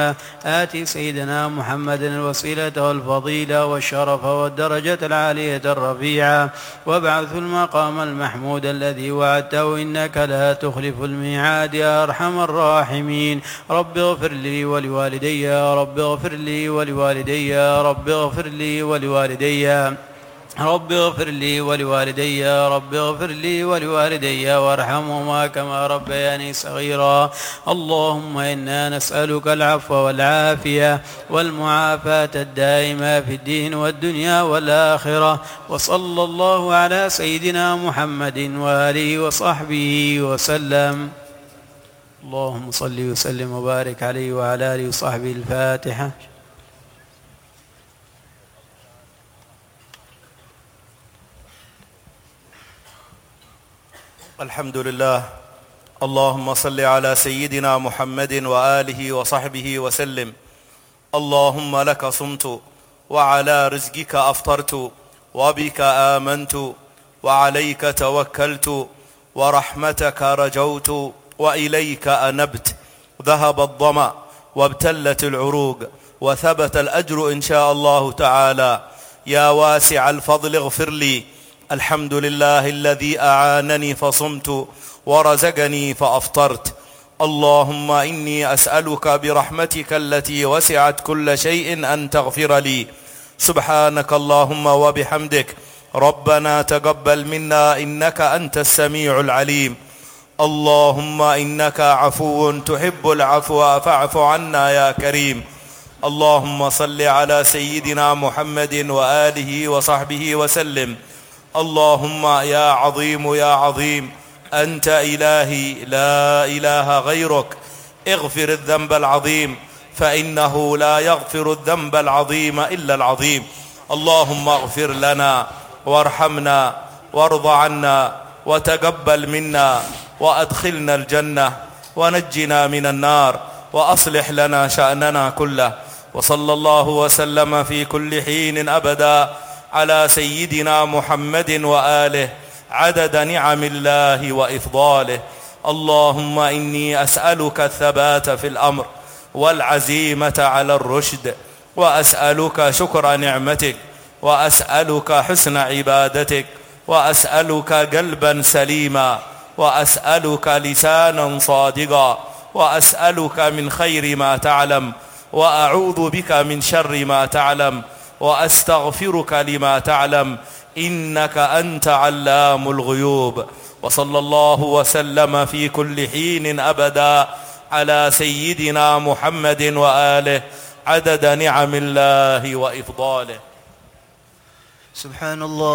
آت سيدنا محمد الوسيلة والفضيلة والشرف والدرجة العالية الرفيعة وابعث المقام المحمود الذي وعدته إنك لا تخلف الميعاد يا أرحم الراحمين. رب اغفر لي ولوالدي يا رب اغفر لي ولوالدي يا رب اغفر لي ولوالدي رب اغفر لي ولوالدي يا رب اغفر لي ولوالدي وارحمهما كما ربياني صغيرا. اللهم إنا نسألك العفو والعافية والمعافاة الدائمة في الدين والدنيا والآخرة. وصلى الله على سيدنا محمد وآله وصحبه وسلم. اللهم صل وسلم وبارك عليه وعلى آله وصحبه. الفاتحة. الحمد لله. اللهم صل على سيدنا محمد وآله وصحبه وسلم. اللهم لك صمت وعلى رزقك أفطرت وبك آمنت وعليك توكلت ورحمتك رجوت وإليك أنبت. ذهب الظمأ وابتلت العروق وثبت الأجر إن شاء الله تعالى. يا واسع الفضل اغفر لي. الحمد لله الذي أعانني فصمت ورزقني فأفطرت. اللهم إني أسألك برحمتك التي وسعت كل شيء أن تغفر لي. سبحانك اللهم وبحمدك ربنا تقبل منا إنك أنت السميع العليم. اللهم إنك عفو تحب العفو فاعف عنا يا كريم. اللهم صل على سيدنا محمد وآله وصحبه وسلم. اللهم يا عظيم يا عظيم أنت إلهي لا إله غيرك. اغفر الذنب العظيم فإنه لا يغفر الذنب العظيم إلا العظيم. اللهم اغفر لنا وارحمنا وارض عنا وتقبل منا وأدخلنا الجنة ونجنا من النار وأصلح لنا شأننا كله. وصلى الله وسلم في كل حين أبدا على سيدنا محمد وآله عدد نعم الله وإفضاله. اللهم إني أسألك الثبات في الأمر والعزيمة على الرشد وأسألك شكر نعمتك وأسألك حسن عبادتك وأسألك قلبا سليما وأسألك لسانا صادقا وأسألك من خير ما تعلم وأعوذ بك من شر ما تعلم وأستغفرك لما تعلم إنك أنت علام الغيوب. وصلى الله وسلم في كل حين أبدا على سيدنا محمد وآله عدد نعم الله وإفضاله. سبحان الله.